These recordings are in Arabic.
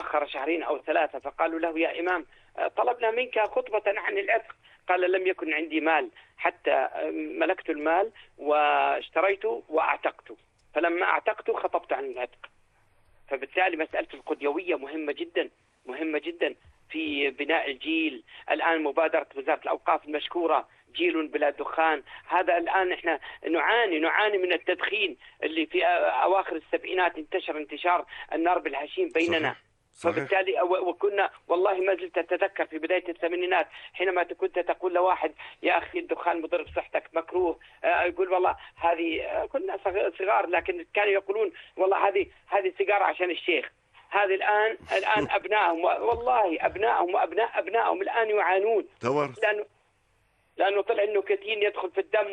تأخر شهرين أو ثلاثة، فقالوا له: يا إمام، طلبنا منك خطبة عن العتق. قال: لم يكن عندي مال حتى ملكت المال واشتريته وأعتقته، فلما أعتقته خطبت عن العتق. فبالتالي مسألة القديوية مهمة جدا، مهمة جدا في بناء الجيل. الآن مبادرة وزارة الأوقاف المشكورة، جيل بلا دخان، هذا الآن احنا نعاني من التدخين اللي في أواخر السبعينات انتشر انتشار النار بالهشيم بيننا. صحيح. فبالتالي وكنا والله ما زلت أتذكر في بداية الثمانينات حينما كنت تقول لواحد: يا أخي الدخان مضر بصحتك، مكروه. يقول: والله هذه، كنا صغار لكن كانوا يقولون: والله هذه سيجارة عشان الشيخ. هذه الآن أبنائهم، والله أبنائهم وأبناء أبنائهم الآن يعانون، لأنه طلع النيكوتين يدخل في الدم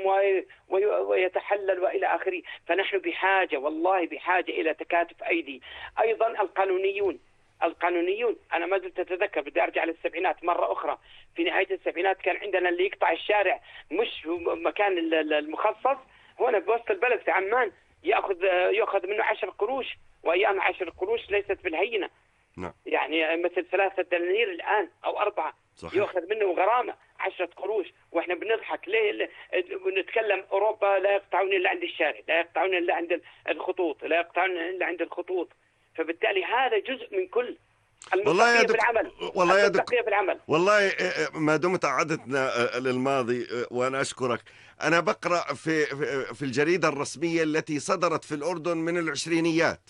ويتحلل وإلى آخره. فنحن بحاجة، والله بحاجة إلى تكاتف أيدي. أيضا القانونيون أنا ما زلت أتذكر، بدي أرجع للسبعينات مرة أخرى. في نهاية السبعينات كان عندنا اللي يقطع الشارع مش مكان المخصص هنا بوسط البلد في عمان، يأخذ منه 10 قروش، وأيام 10 قروش ليست بالهينة. نعم. يعني مثل 3 دنانير الآن أو 4. صحيح. يأخذ منه غرامة 10 قروش، وإحنا بنضحك ليه؟ ونتكلم أوروبا لا يقطعون إلا عند الشارع، لا يقطعون إلا عند الخطوط، لا يقطعون إلا عند الخطوط. فبالتالي هذا جزء من كل والله في العمل. والله ما دمت عادتنا للماضي، وأنا أشكرك. أنا بقرأ في الجريدة الرسمية التي صدرت في الأردن من العشرينيات،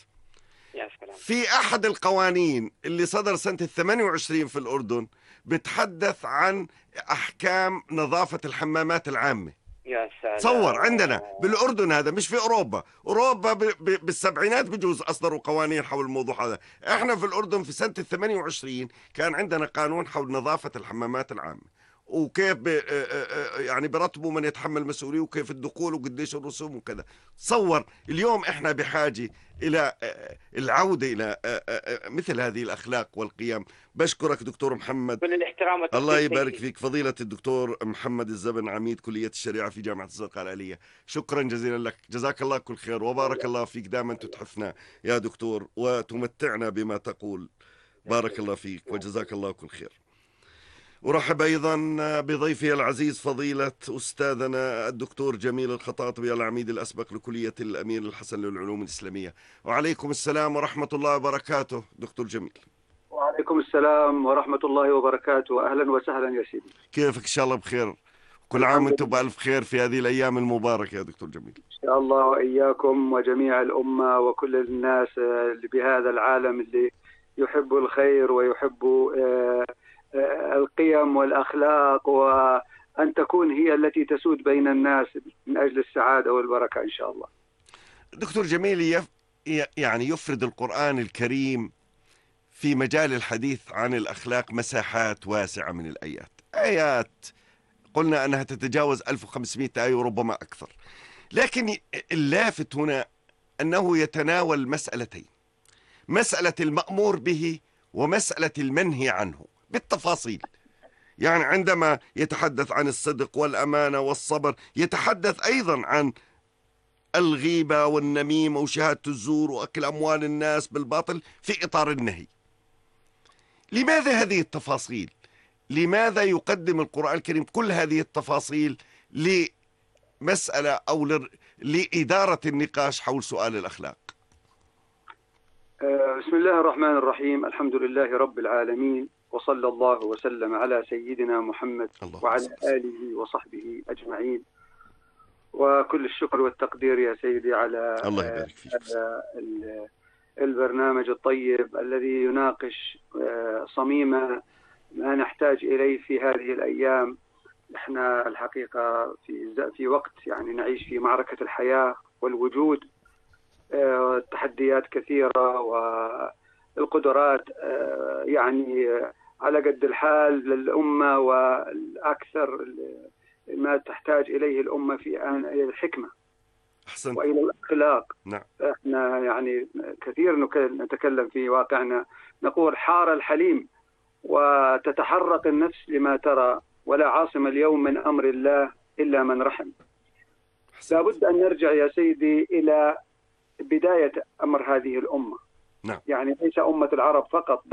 في أحد القوانين اللي صدر سنة 28 في الأردن بتحدث عن أحكام نظافة الحمامات العامة. يا سلام. تصور عندنا بالأردن، هذا مش في أوروبا بالسبعينات بجوز أصدروا قوانين حول الموضوع هذا. احنا في الأردن في سنة 28 كان عندنا قانون حول نظافة الحمامات العامة، وكيف يعني برتبوا من يتحمل مسؤولية، وكيف الدخول وقديش الرسوم وكذا. تصور اليوم احنا بحاجة إلى العودة إلى مثل هذه الأخلاق والقيم. بشكرك دكتور محمد، كل الاحترام والتقدير. الله يبارك فيك. فضيلة الدكتور محمد الزبن، عميد كلية الشريعة في جامعة الزرقاء الآلية، شكرا جزيلا لك، جزاك الله كل خير وبارك الله فيك. دائما تتحفنا يا دكتور وتمتعنا بما تقول، بارك الله فيك وجزاك الله كل خير. أرحب أيضا بضيفي العزيز فضيلة أستاذنا الدكتور جميل الخطاطبي، العميد الأسبق لكلية الأمير الحسن للعلوم الإسلامية. وعليكم السلام ورحمة الله وبركاته دكتور جميل. وعليكم السلام ورحمة الله وبركاته. أهلا وسهلا يا سيدي. كيفك؟ إن شاء الله بخير، كل عام وانتم بألف خير في هذه الأيام المباركة يا دكتور جميل. إن شاء الله وإياكم وجميع الأمة وكل الناس اللي بهذا العالم اللي يحبوا الخير ويحبوا القيم والأخلاق، وأن تكون هي التي تسود بين الناس من أجل السعادة والبركة إن شاء الله. دكتور جميل، يعني يفرد القرآن الكريم في مجال الحديث عن الأخلاق مساحات واسعة من الآيات، آيات قلنا أنها تتجاوز 1500 آية وربما أكثر، لكن اللافت هنا أنه يتناول مسألتين: مسألة المأمور به ومسألة المنهي عنه بالتفاصيل. يعني عندما يتحدث عن الصدق والأمانة والصبر، يتحدث أيضا عن الغيبة والنميمة وشهادة الزور وأكل أموال الناس بالباطل في إطار النهي. لماذا هذه التفاصيل؟ لماذا يقدم القرآن الكريم كل هذه التفاصيل لمسألة أو لإدارة النقاش حول سؤال الأخلاق؟ بسم الله الرحمن الرحيم. الحمد لله رب العالمين، وصلى الله وسلم على سيدنا محمد وعلى آله وصحبه أجمعين. وكل الشكر والتقدير يا سيدي على البرنامج الطيب الذي يناقش صميم ما نحتاج إليه في هذه الأيام. احنا الحقيقة في وقت يعني نعيش في معركة الحياة والوجود، التحديات كثيرة والقدرات يعني على قد الحال للأمة، والأكثر ما تحتاج إليه الأمة في الحكمة وإلى الأخلاق. نعم. احنا يعني كثير نتكلم في واقعنا، نقول حار الحليم وتتحرك النفس لما ترى، ولا عاصم اليوم من أمر الله إلا من رحم. لابد أن نرجع يا سيدي إلى بداية أمر هذه الأمة. نعم. يعني ليس أمة العرب فقط،